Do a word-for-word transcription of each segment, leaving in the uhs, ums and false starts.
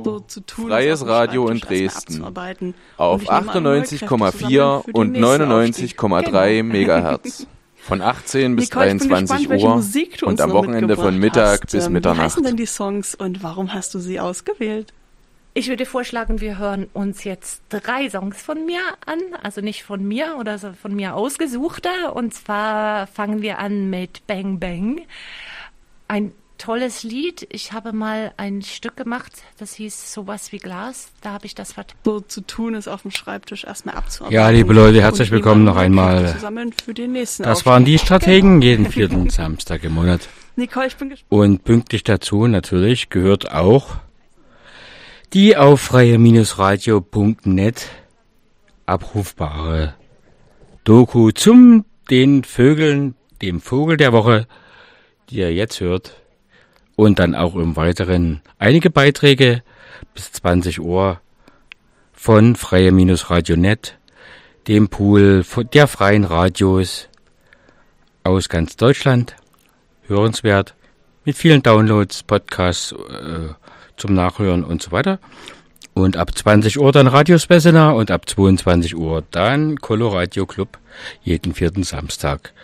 so zu tun, Freies Radio in Dresden auf achtundneunzig Komma vier und neunundneunzig Komma drei genau. Megahertz. Von achtzehn bis Nicole, dreiundzwanzig gespannt, Uhr und am Wochenende von Mittag hast. bis Mitternacht. Wie heißen denn die Songs und warum hast du sie ausgewählt? Ich würde vorschlagen, wir hören uns jetzt drei Songs von mir an, also nicht von mir oder so von mir ausgesuchte. Und zwar fangen wir an mit Bang Bang. Ein tolles Lied. Ich habe mal ein Stück gemacht, das hieß Sowas wie Glas. Da habe ich das vertan. So zu tun ist auf dem Schreibtisch erstmal abzuarbeiten. Ja, liebe Leute, herzlich willkommen noch einmal. Für den nächsten das waren die Strategen jeden vierten Samstag im Monat. Nicole, ich bin gespannt. Und pünktlich dazu natürlich gehört auch die auf freie radio punkt net abrufbare Doku zum den Vögeln, dem Vogel der Woche, die ihr jetzt hört. Und dann auch im Weiteren einige Beiträge bis zwanzig Uhr von freie radio punkt net, dem Pool der freien Radios aus ganz Deutschland. Hörenswert, mit vielen Downloads, Podcasts äh, zum Nachhören und so weiter. Und ab zwanzig Uhr dann Radio Spessener und ab zweiundzwanzig Uhr dann Coloradio Club jeden vierten Samstag.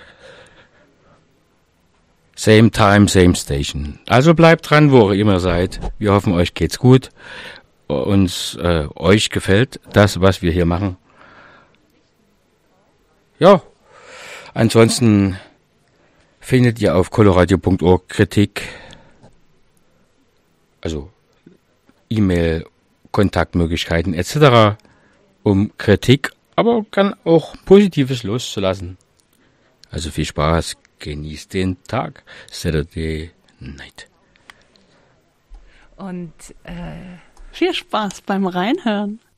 Same time, same station. Also bleibt dran, wo ihr immer seid. Wir hoffen, euch geht's gut. Uns, äh, euch gefällt das, was wir hier machen. Ja, ansonsten findet ihr auf coloradio punkt org Kritik, also E-Mail, Kontaktmöglichkeiten et cetera, um Kritik, aber kann auch Positives loszulassen. Also viel Spaß. Genießt den Tag, Saturday Night. Und äh, viel Spaß beim Reinhören.